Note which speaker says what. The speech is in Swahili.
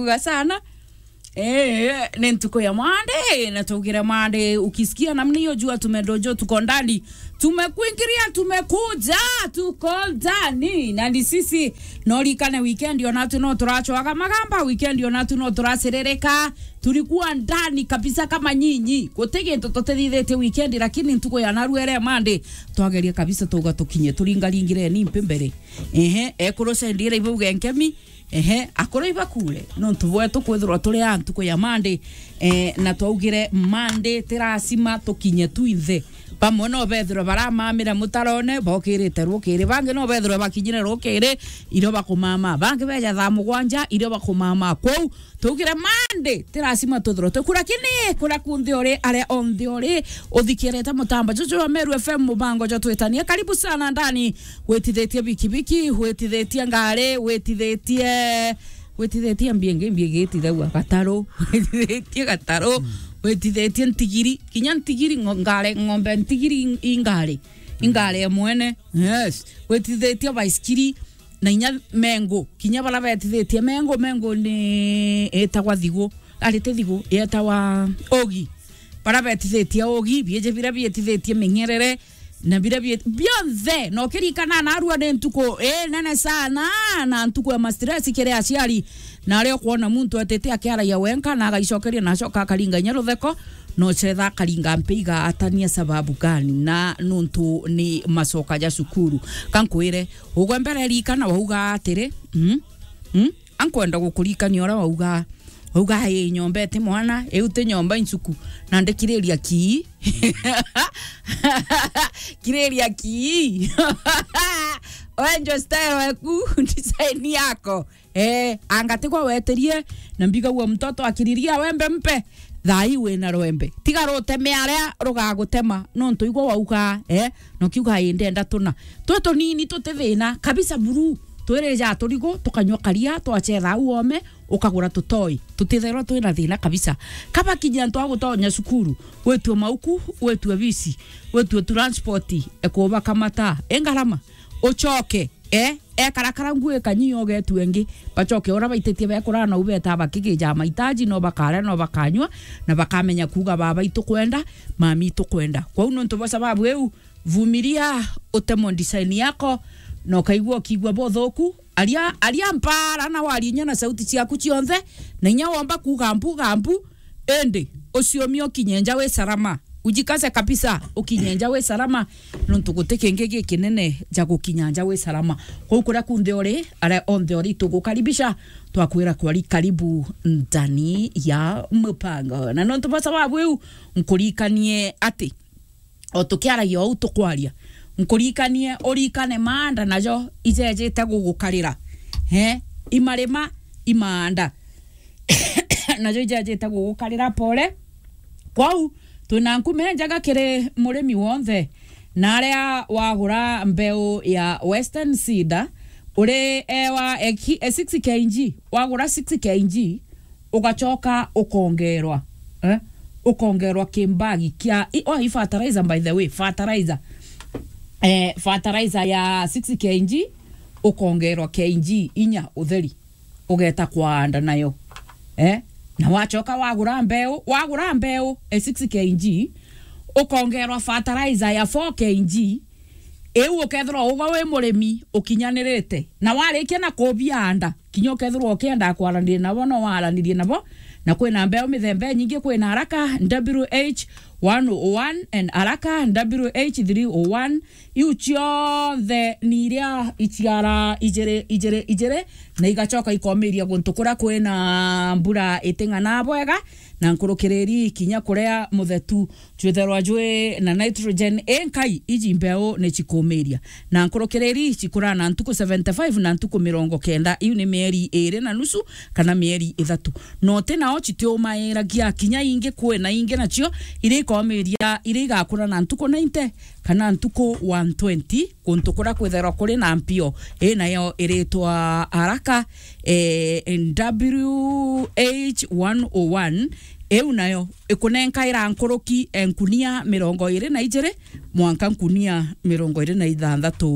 Speaker 1: tuga sana. Ni ntuko ya Monday na tugira Monday. Ukisikia namna hiyo jua tumedojo, tuko ndani, tumekuingiria, tumekuja, tuko ndani. Na ni sisi norikane weekend yonatu no turachoaga magamba, weekend yonatu no turaserereka. Tulikuwa ndani kabisa kama nyinyi kutege tutotethithete weekend, lakini ntuko ya naruere Monday twageria kabisa tuga tukinye turingaringire ni mpembere ekurose ndire ibuge nkemi akoro ibakule no tubwe tukwithirwa turi antuko ya Monday na twaugire Monday tirasima tukinye tuithe pamwe no bethiro baramamira mutarone bokirite rukire bange no bethiro bakinyire rukire iro bakumama bange beja tha mugwanja iro bakumama kwau tugire Monday tirasima tuthiro tukura kini kura kunthi ori are on the ori uthikirete mutamba jojo Meru FM mubango jo twetania karibu sana ndani wetithetie bikibiki wetithetie ngare wetithetie mbienge tithau gataro wetithetie gataro wetithetie ntigiri kinya ntigiri ngare ngombe ntigiri ingare mwene yes wetithetie baiskiri na inya mengo kinya bala wetithetie mengo ni etagwa thigo arite thigo etagwa ogi para wetithetie ogi bieje bira bietithetie menyerere na bira bionthe no kirikana na arua de ntuko nene sana na ntuko ya stress kire aciari na leo kuona muntu atete akiara ya wenka na agaicokeria na acoka akaringa nyarutheko no cetha karinga mpeiga atania sababu gani na nuntu ni macoka ya cukuru kankwire ugwe mbere rikana wauga atire ankwenda gukurikania ora wauga nyombete mwana eute nyomba insuku na ndekiriria ki kireria ki wenjo style weku design yako angatikwa weterie na mbiga uo mtoto akiriria wembe mpe thai we na rwembe tiga ruteme aria rugagutema no ntuigwa wauga no kiuga ndenda tuna toto nini tutethina kabisa buru twereja turigo tukanywa karia twachetha uome ukagura tutoi tutithero twina thina kabisa kaba kinya twagutonya cukuru wetu mauku wetu visi wetu transport ekoba kamata engarama uchoke karakara ngue kanyiyo getu engi bachoke ora baitetie bekora na ubeta bakigija mahitaji no bakara no bakanywa na bakamenya kuga baba itukwenda mami itukwenda kwa uno nto sababu eu vumilia utemo design yako no kaigwa kigwa bothoku aria mpara na warinya na sauti ciaku cionthe na nya womba kugambu ende uciomio kinyenja we salama ujikase kabisa ukinyenja we salama no tuguteke ngege kinene ja gukinyanja we salama kwa kura kunde ore ara on the ore tugukaribisha twakwira kwari karibu ndani ya mpango na no tubasababu eu nkurikanie ati otukiara yo utukwaria nkurikanie orikane manda najo ijejete gugukarira imarema imanda najo ijejete gugukarira pole kwau tunankumenjaga kire murimi wonthe na aria wagura mbeu ya Western Cedar ure ewa 6 kg wagura 6 kg ugachoka ukongerwa ukongerwa kimbagi kia fertilizer by the way fertilizer ya 6 kg ukongerwa kg inya utheri ugeta kwanda nayo na wachoka wagura mbeu 6 kg ukongerwa fertilizer ya 4 kg ukethirwa uga we murimi ukinyanirite na warikia na kubianda kinyo kethirwa ukienda kwaranira nabo no waranirie nabo na kwina mbeu mithembe nyingi kwina haraka WH 101 and haraka WH 301 iuchio the niria ichiara ijere na igachoka ikomeria guntukura kwina mbura itingana bwega na nkurukiriri kinya kurea muthetu twetherwa jwe na nitrogen enkai iji mbeo ne chikomeria na nkurukiriri chikura na ntuko 75 na ntuko 90 iu ni mieri 2 na nusu kana mieri 3 no tena o chitio maeragia kinya inge kwena inge nacio ire ikomeria ire igakura na ntuko 90 kana ntuko 120 kuntukura kwetherwa kuri na mpio nayo iretwa haraka WH 101 nayo ikunenka ira nkoroki enkunia 22 mwanka nkunia 23